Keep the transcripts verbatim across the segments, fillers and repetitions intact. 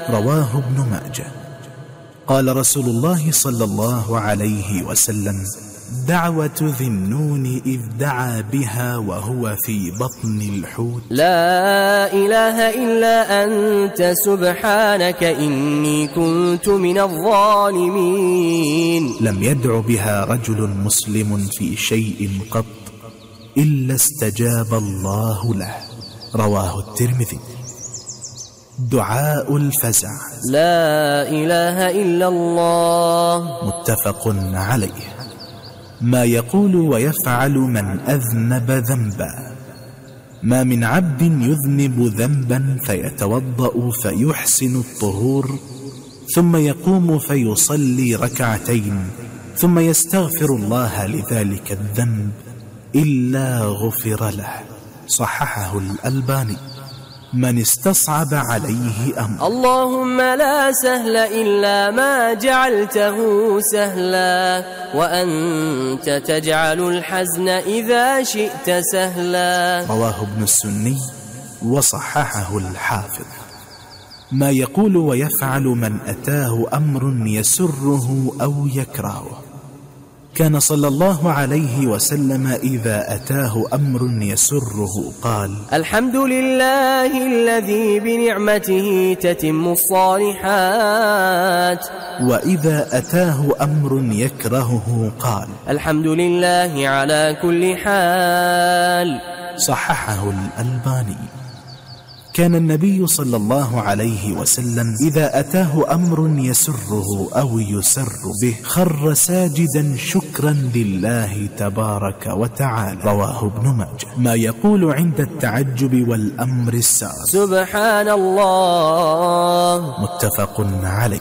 رواه ابن ماجه. قال رسول الله صلى الله عليه وسلم: دعوة ذي النون إذ دعا بها وهو في بطن الحوت: لا إله إلا أنت سبحانك إني كنت من الظالمين. لم يدع بها رجل مسلم في شيء قط إلا استجاب الله له. رواه الترمذي. دعاء الفزع: لا إله إلا الله. متفق عليه. ما يقول ويفعل من أذنب ذنبا: ما من عبد يذنب ذنبا فيتوضأ فيحسن الطهور ثم يقوم فيصلي ركعتين ثم يستغفر الله لذلك الذنب إلا غفر له. صححه الألباني. من استصعب عليه أمر: اللهم لا سهل إلا ما جعلته سهلا وأنت تجعل الحزن إذا شئت سهلا. رواه ابن السني وصححه الحافظ. ما يقول ويفعل من أتاه أمر يسره أو يكرهه: كان صلى الله عليه وسلم إذا أتاه أمر يسره قال: الحمد لله الذي بنعمته تتم الصالحات. وإذا أتاه أمر يكرهه قال: الحمد لله على كل حال. صححه الألباني. كان النبي صلى الله عليه وسلم إذا أتاه أمر يسره أو يسر به خر ساجدا شكرا لله تبارك وتعالى. رواه ابن ماجه. ما يقول عند التعجب والأمر السار: سبحان الله. متفق عليه.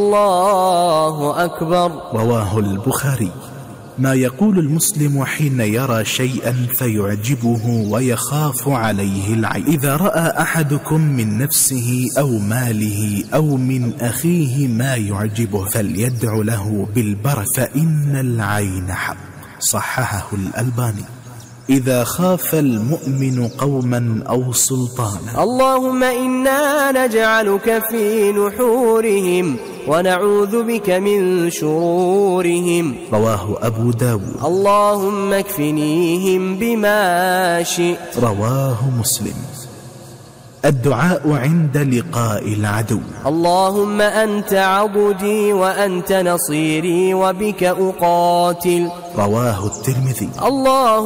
الله أكبر. رواه البخاري. ما يقول المسلم حين يرى شيئا فيعجبه ويخاف عليه العيب: إذا رأى أحدكم من نفسه أو ماله أو من أخيه ما يعجبه فليدع له بالبركة فإن العين حق. صححه الألباني. إذا خاف المؤمن قوما أو سلطانا: اللهم إنا نجعلك في نحورهم ونعوذ بك من شرورهم. رواه أبو داود. اللهم اكفنيهم بما شئت. رواه مسلم. الدعاء عند لقاء العدو: اللهم أنت عبدي وأنت نصيري وبك أقاتل. رواه الترمذي. الله